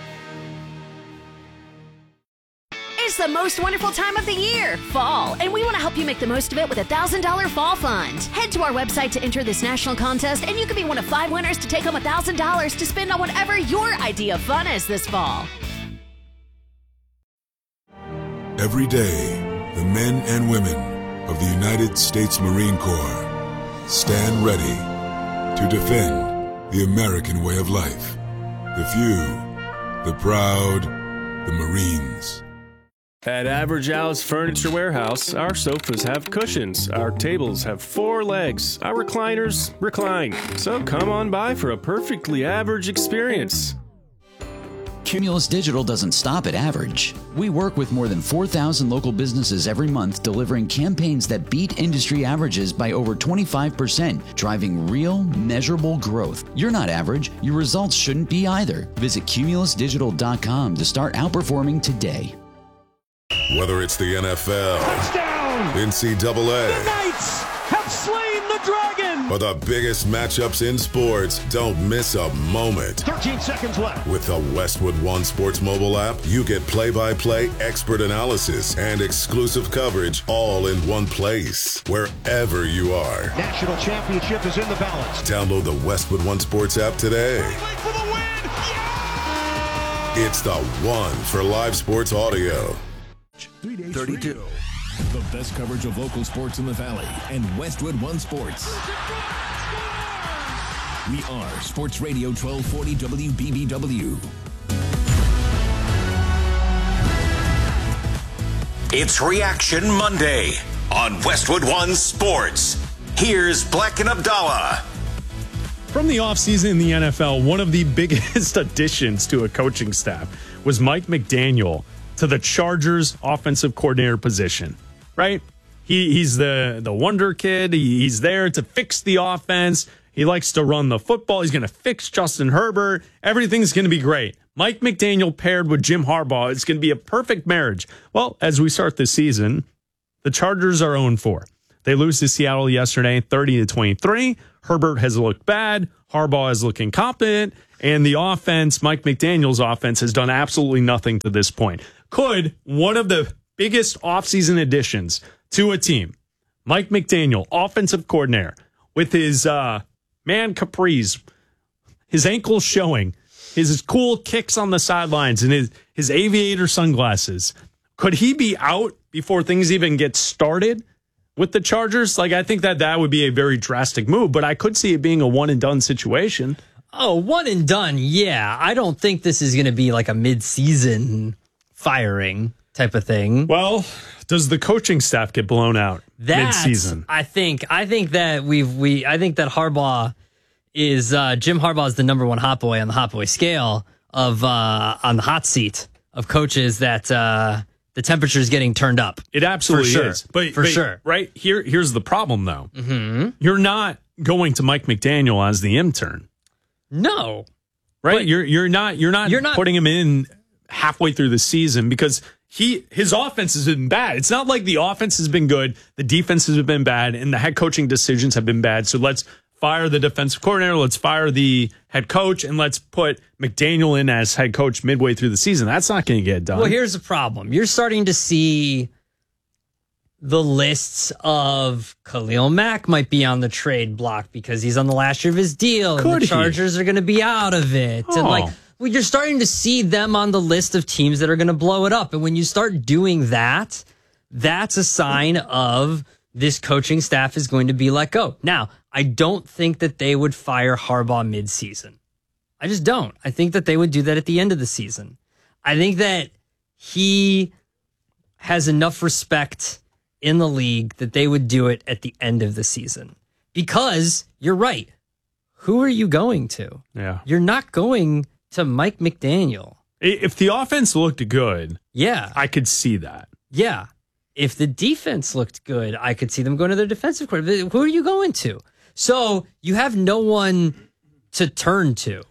It's the most wonderful time of the year, fall, and we want to help you make the most of it with a $1,000 fall fund. Head to our website to enter this national contest, and you could be one of 5 winners to take home $1,000 to spend on whatever your idea of fun is this fall. Every day, the men and women of the United States Marine Corps stand ready to defend the American way of life. The few, the proud, the Marines. At Average Al's Furniture Warehouse, our sofas have cushions, our tables have 4 legs, our recliners recline. So come on by for a perfectly average experience. Cumulus Digital doesn't stop at average. We work with more than 4,000 local businesses every month, delivering campaigns that beat industry averages by over 25%, driving real, measurable growth. You're not average. Your results shouldn't be either. Visit cumulusdigital.com to start outperforming today. Whether it's the NFL, touchdown, NCAA, the Knights have slain the dragon, or the biggest matchups in sports, don't miss a moment. 13 seconds left. With the Westwood One Sports mobile app, you get play-by-play expert analysis and exclusive coverage all in one place, wherever you are. National championship is in the balance. Download the Westwood One Sports app today. For the win! Yeah! It's the one for live sports audio. 32. The best coverage of local sports in the Valley and Westwood One Sports. We are Sports Radio 1240 WBBW. It's Reaction Monday on Westwood One Sports. Here's Black and Abdallah. From the offseason in the NFL, one of the biggest additions to a coaching staff was Mike McDaniel to the Chargers offensive coordinator position, right? He's the wonder kid. He's there to fix the offense. He likes to run the football. He's going to fix Justin Herbert. Everything's going to be great. Mike McDaniel paired with Jim Harbaugh, it's going to be a perfect marriage. Well, as we start this season, the Chargers are 0-4. They lose to Seattle yesterday, 30-23. Herbert has looked bad. Harbaugh is looking competent. And the offense, Mike McDaniel's offense, has done absolutely nothing to this point. Could one of the biggest offseason additions to a team, Mike McDaniel, offensive coordinator, with his man capris, his ankles showing, his cool kicks on the sidelines, and his aviator sunglasses, could he be out before things even get started with the Chargers? Like, I think that would be a very drastic move, but I could see it being a one-and-done situation. Oh, one and done, yeah. I don't think this is going to be like a mid-season firing type of thing. Well, does the coaching staff get blown out mid-season? I think that I think that Harbaugh is Jim Harbaugh is the number one hot boy on the hot boy scale of on the hot seat of coaches that the temperature is getting turned up. It absolutely is. But sure. Right? Here's the problem, though. Mm-hmm. You're not going to Mike McDaniel as the intern. No. Right? You're not putting him in halfway through the season because his offense has been bad. It's not like the offense has been good, the defense has been bad, and the head coaching decisions have been bad. So let's fire the defensive coordinator, let's fire the head coach, and let's put McDaniel in as head coach midway through the season. That's not going to get done. Well, here's the problem. You're starting to see the lists of Khalil Mack might be on the trade block because he's on the last year of his deal. And the Chargers are going to be out of it. Oh. And you're starting to see them on the list of teams that are going to blow it up. And when you start doing that, that's a sign of this coaching staff is going to be let go. Now, I don't think that they would fire Harbaugh midseason. I just don't. I think that they would do that at the end of the season. I think that he has enough respect in the league that they would do it at the end of the season. Because you're right. Who are you going to? Yeah. You're not going to Mike McDaniel. If the offense looked good, yeah, I could see that. Yeah. If the defense looked good, I could see them going to their defensive coordinator. Who are you going to? So you have no one to turn to.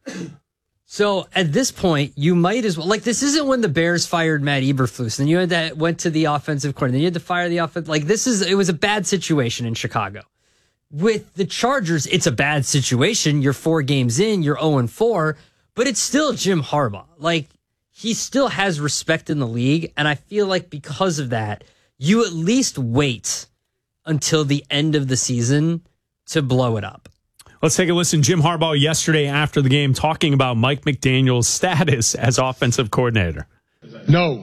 So at this point, you might as well, like, this isn't when the Bears fired Matt Eberflus and you went to the offensive coordinator. You had to fire the offense. Like, it was a bad situation in Chicago. With the Chargers, it's a bad situation. You're 4 games in, you're 0-4, but it's still Jim Harbaugh. Like, he still has respect in the league. And I feel like because of that, you at least wait until the end of the season to blow it up. Let's take a listen. Jim Harbaugh yesterday after the game talking about Mike McDaniel's status as offensive coordinator. No.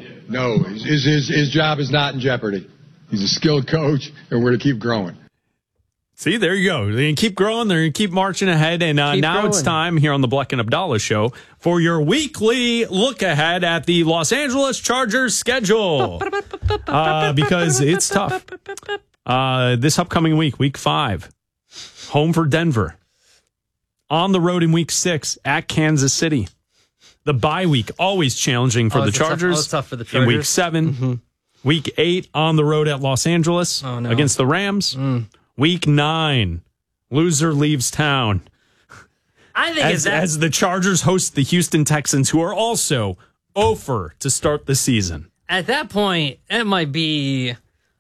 His job is not in jeopardy. He's a skilled coach, and we're going to keep growing. See, there you go. They can keep growing. They're going to keep marching ahead. And now it's time here on the Bleck and Abdallah Show for your weekly look ahead at the Los Angeles Chargers schedule. Because it's tough. This upcoming week, week 5. Home for Denver. On the road in week 6 at Kansas City. The bye week, always challenging for the Chargers. Tough for the Chargers. In week 7. Mm-hmm. Week 8 on the road at Los Angeles against the Rams. Week 9, loser leaves town. I think as the Chargers host the Houston Texans, who are also 0-for to start the season. At that point, it might be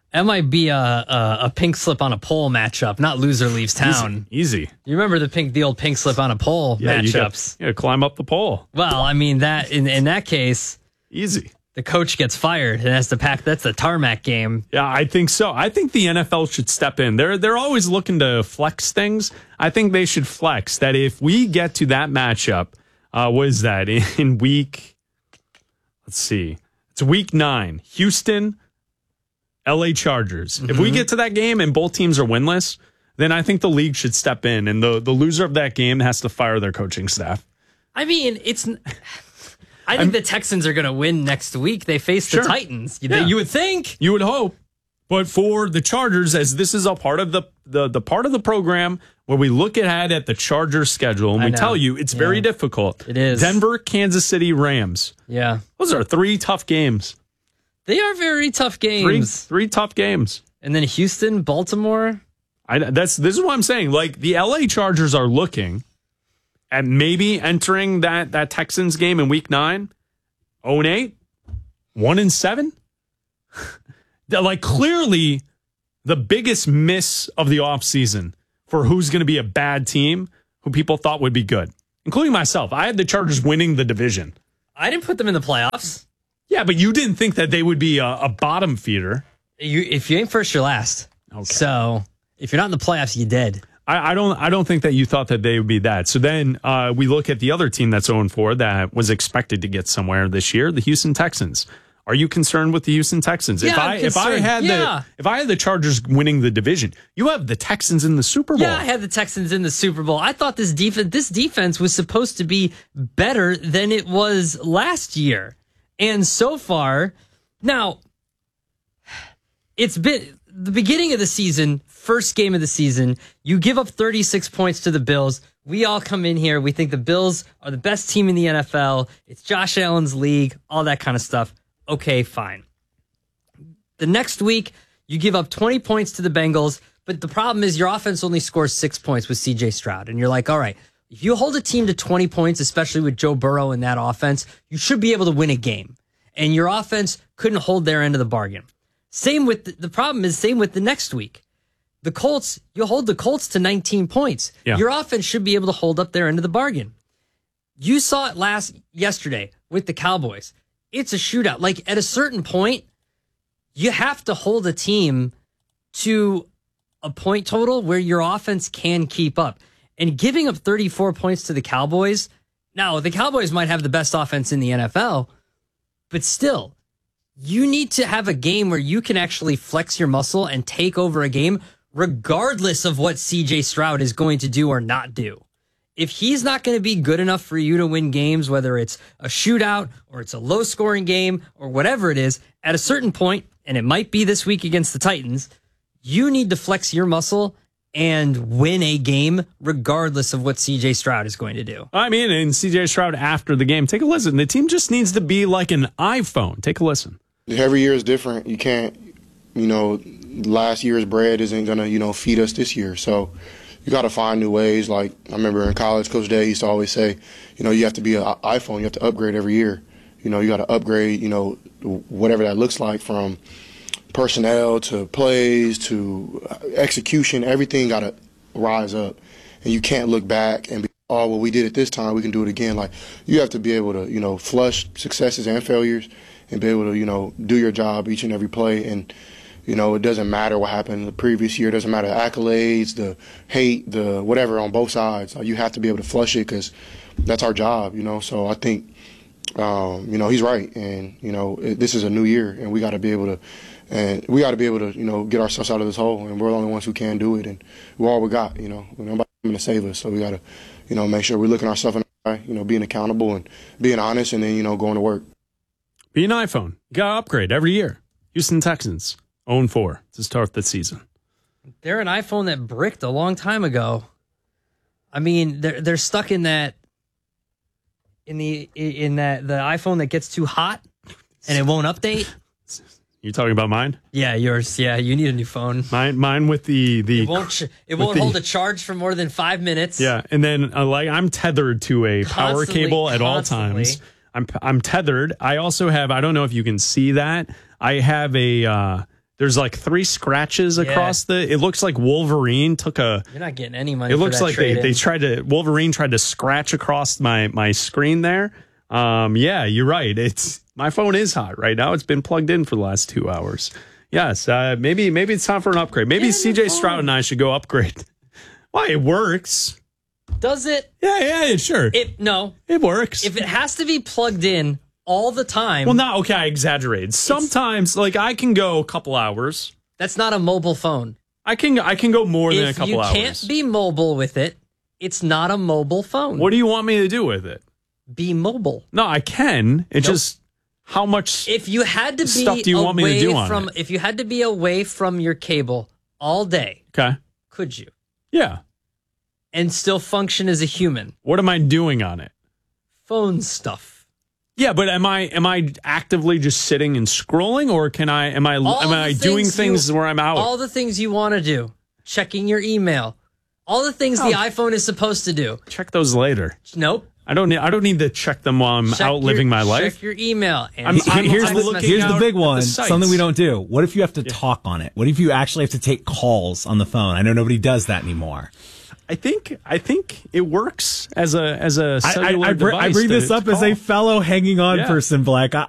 a pink slip on a pole matchup, not loser leaves town. Easy. You remember the old pink slip on a pole matchups? You gotta climb up the pole. Well, I mean that in that case, easy. The coach gets fired and has to pack. That's the tarmac game. Yeah, I think so. I think the NFL should step in. They're always looking to flex things. I think they should flex that if we get to that matchup, what is that in week? Let's see. It's week 9. Houston, LA Chargers. Mm-hmm. If we get to that game and both teams are winless, then I think the league should step in, and the loser of that game has to fire their coaching staff. I mean, I think the Texans are going to win next week. They face the Titans. You would think. You would hope. But for the Chargers, as this is a part of the part of the program where we look ahead at the Chargers schedule, and we tell you it's very difficult. It is. Denver, Kansas City, Rams. Yeah. Those are 3 tough games. They are very tough games. Three tough games. And then Houston, Baltimore. This is what I'm saying. Like, the LA Chargers are looking at maybe entering that Texans game in week 9, 0-8, 1-7. Like, clearly the biggest miss of the offseason for who's going to be a bad team, who people thought would be good, including myself. I had the Chargers winning the division. I didn't put them in the playoffs. Yeah, but you didn't think that they would be a bottom feeder. If you ain't first, you're last. Okay. So if you're not in the playoffs, you dead. I don't think that you thought that they would be that. So then we look at the other team that's 0-4 that was expected to get somewhere this year, the Houston Texans. Are you concerned with the Houston Texans? Yeah, if I had the Chargers winning the division, you have the Texans in the Super Bowl. Yeah, I had the Texans in the Super Bowl. I thought this defense was supposed to be better than it was last year. And so far, now, it's been the beginning of the season, first game of the season. You give up 36 points to the Bills. We all come in here. We think the Bills are the best team in the NFL. It's Josh Allen's league, all that kind of stuff. Okay, fine. The next week, you give up 20 points to the Bengals, but the problem is your offense only scores 6 points with CJ Stroud. And you're like, all right, if you hold a team to 20 points, especially with Joe Burrow in that offense, you should be able to win a game. And your offense couldn't hold their end of the bargain. Same with the problem is same with the next week. The Colts, you hold the Colts to 19 points. Yeah. Your offense should be able to hold up their end of the bargain. You saw it yesterday with the Cowboys. It's a shootout. Like, at a certain point, you have to hold a team to a point total where your offense can keep up. And giving up 34 points to the Cowboys, now the Cowboys might have the best offense in the NFL, but still, you need to have a game where you can actually flex your muscle and take over a game regardless of what CJ Stroud is going to do or not do. If he's not going to be good enough for you to win games, whether it's a shootout or it's a low-scoring game or whatever it is, at a certain point, and it might be this week against the Titans, you need to flex your muscle and win a game regardless of what CJ Stroud is going to do. I mean, and CJ Stroud after the game, take a listen. The team just needs to be like an iPhone. Take a listen. Every year is different. You can't, last year's bread isn't going to, feed us this year. So you got to find new ways. Like, I remember in college, Coach Day used to always say, you have to be an iPhone. You have to upgrade every year. You got to upgrade, whatever that looks like, from personnel to plays to execution. Everything got to rise up. And you can't look back and be, oh, well, we did it this time, we can do it again. Like, you have to be able to, flush successes and failures and be able to, do your job each and every play. And, it doesn't matter what happened the previous year. It doesn't matter the accolades, the hate, the whatever on both sides. You have to be able to flush it because that's our job, So I think, he's right. And, this is a new year, and we got to be able to, get ourselves out of this hole. And we're the only ones who can do it. And we're all we got, Nobody's going to save us. So we got to, make sure we're looking ourselves in the eye, being accountable and being honest, and then, going to work. Be an iPhone. You got to upgrade every year. Houston Texans, 0-4 to start the season. They're an iPhone that bricked a long time ago. I mean, they're stuck in that the iPhone that gets too hot and it won't update. You talking about mine? Yeah, yours. Yeah, you need a new phone. Mine with the it won't hold a charge for more than 5 minutes. Yeah, and then I'm tethered to a power cable at all times. I'm tethered. I also have, I don't know if you can see that. I have there's like 3 scratches across it looks like Wolverine took You're not getting any money. It looks for like that Wolverine tried to scratch across my screen there. Yeah, you're right. My phone is hot right now. It's been plugged in for the last 2 hours. Yes, maybe it's time for an upgrade. Maybe CJ Stroud and I should go upgrade. Why? It works. Does it? Yeah, sure. No. It works. If it has to be plugged in all the time. Well, not okay. I exaggerated. Sometimes, I can go a couple hours. That's not a mobile phone. I can go more than a couple hours. If you can't be mobile with it, it's not a mobile phone. What do you want me to do with it? Be mobile. No, I can. It's just how much. If you had to be stuff do you want me to do on it? If you had to be away from your cable all day, okay, could you? Yeah. And still function as a human. What am I doing on it? Phone stuff. Yeah, but am I actively just sitting and scrolling, or am I doing things where I'm out? All the things you want to do, checking your email, all the things the iPhone is supposed to do. Check those later. Nope. I don't need to check them while I'm out living my life. Check your email. Here's the big one. Something we don't do. What if you have to talk on it? What if you actually have to take calls on the phone? I know nobody does that anymore. I think it works as a cellular device. I bring this up as a fellow hanging on person, Black.